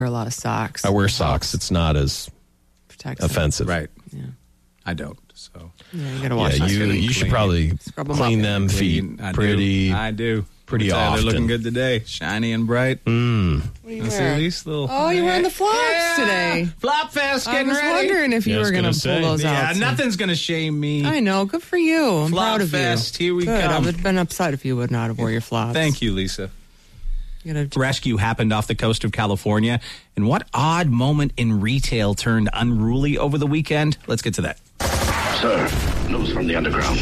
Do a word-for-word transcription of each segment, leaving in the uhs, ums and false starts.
wear a lot of socks. I wear socks. It's not as Protects offensive. Right. Yeah. I don't. So Yeah, you gotta wash Yeah, them. you, you should clean. probably Scrub 'em clean up. them feet I pretty. do. I do. pretty Let me tell you, often. They're looking good today. Shiny and bright. Mm. What are you I see wearing? these little. Oh, you're wearing the flops Yeah. today. Flop fest I getting was ready. wondering if you Yeah, I was were going gonna to say. pull those Yeah, out. nothing's going to shame me. I know. Good for you. I'm Flop proud of fest, you. here we Good. come. I would have been upset if you would not have wore your flops. Thank you, Lisa. You gotta Rescue happened off the coast of California. And what odd moment in retail turned unruly over the weekend? Let's get to that. Sir, news from the underground.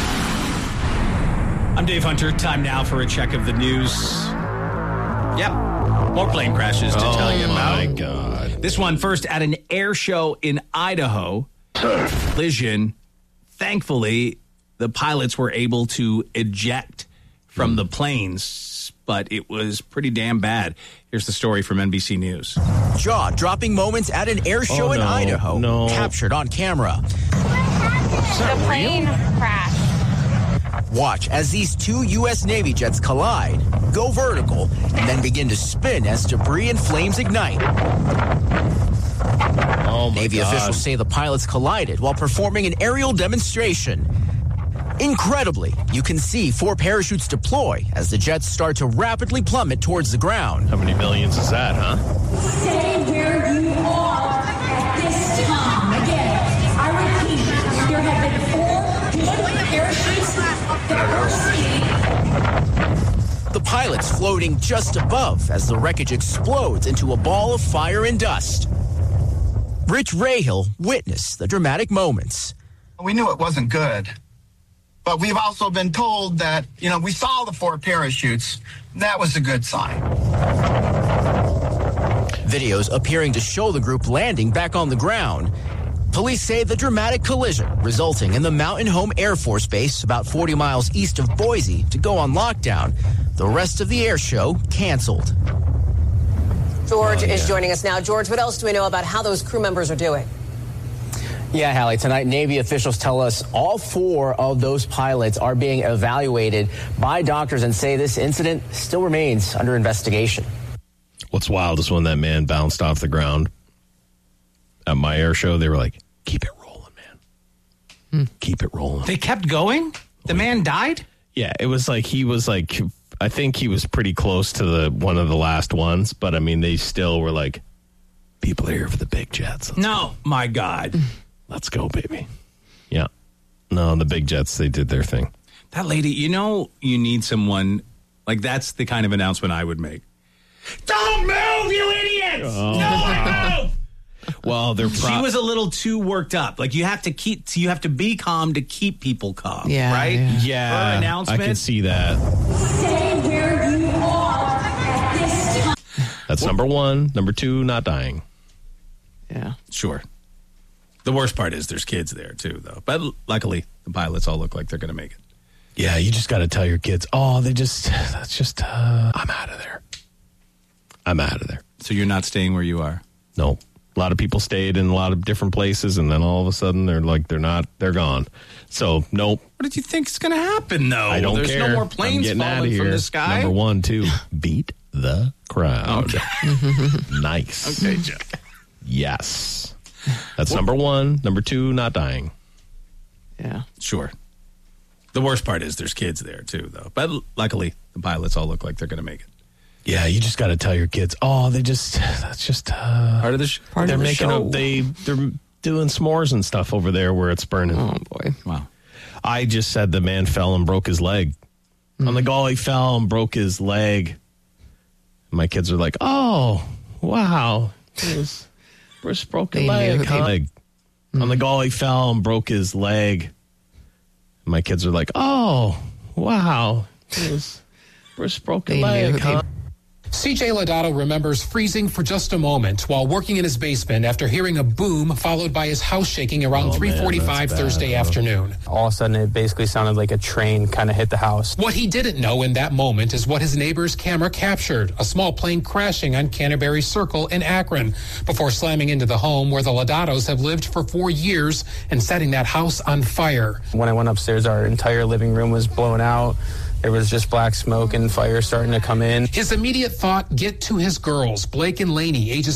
I'm Dave Hunter. Time now for a check of the news. Yep. More plane crashes to tell you about. Oh, my God. This one first at an air show in Idaho. Sir. Collision. Thankfully, the pilots were able to eject from the planes, but it was pretty damn bad. Here's the story from N B C News. Jaw-dropping moments at an air show Oh, in no, Idaho, no. captured on camera. The plane crashed. Watch as these two U S Navy jets collide, go vertical, and then begin to spin as debris and flames ignite. Oh, my Navy God. officials say the pilots collided while performing an aerial demonstration. Incredibly, you can see four parachutes deploy as the jets start to rapidly plummet towards the ground. How many millions is that, huh? Stay where you are at this time. Again, I repeat, there have been four deployed parachutes that were seen. The pilots floating just above as the wreckage explodes into a ball of fire and dust. Rich Rahill witnessed the dramatic moments. We knew it wasn't good, but we've also been told that, you know, we saw the four parachutes. That was a good sign. Videos appearing to show the group landing back on the ground. Police say the dramatic collision resulting in the Mountain Home Air Force Base about forty miles east of Boise to go on lockdown. The rest of the air show canceled. George Oh, yeah. is joining us now. George, what else do we know about how those crew members are doing? Yeah, Hallie, tonight Navy officials tell us all four of those pilots are being evaluated by doctors and say this incident still remains under investigation. What's wild is when that man bounced off the ground at my air show, they were like, keep it rolling, man. Keep it rolling. They kept going? The man died? Yeah, it was like he was like, I think he was pretty close to the one of the last ones, but I mean, they still were like, people are here for the big jets. Let's, No, my God. let's go, baby. Yeah. No, the big jets, they did their thing. That lady, you know, you need someone, like that's the kind of announcement I would make. Don't move, you idiots! No! Well, they're She pro- was a little too worked up. Like you have to keep, you have to be calm to keep people calm, Yeah, right? yeah. yeah, Her announcement. I can see that. Stay where you are at this time. That's number one. Number two, not dying. Yeah. Sure. The worst part is there's kids there too, though. But luckily, the pilots all look like they're going to make it. Yeah, you just got to tell your kids, oh, they just, that's just, uh, I'm out of there. I'm out of there. So you're not staying where you are. No. A lot of people stayed in a lot of different places, and then all of a sudden they're like, they're not, they're gone. So, nope. What did you think is going to happen, though? I don't There's care. no more I'm planes getting out of falling here. from the sky. Number one, two, beat the crowd. Nice. Okay, Jeff. Yes. That's number one. Number two, not dying. Yeah. Sure. The worst part is there's kids there too, though. But luckily, the pilots all look like they're going to make it. Yeah, you just got to tell your kids, oh, they just, that's just, uh, Part of the sh- Part they're of the making, show. a, they, they're doing s'mores and stuff over there where it's burning. Oh, boy. Wow. I just said the man fell and broke his leg. I'm like, oh, he fell and broke his leg. My kids are like, oh, wow. It was just broken They leg. knew. huh? They- leg. I'm like, oh, he fell and broke his leg. My kids are like, oh, wow. It was just broken They leg. knew. huh? C J Lodato remembers freezing for just a moment while working in his basement after hearing a boom followed by his house shaking around Oh, three forty-five man, that's bad, Thursday though. afternoon. All of a sudden, it basically sounded like a train kind of hit the house. What he didn't know in that moment is what his neighbor's camera captured, a small plane crashing on Canterbury Circle in Akron before slamming into the home where the Lodatos have lived for four years and setting that house on fire. When I went upstairs, our entire living room was blown out. There was just black smoke and fire starting to come in. His immediate thought, get to his girls, Blake and Laney, ages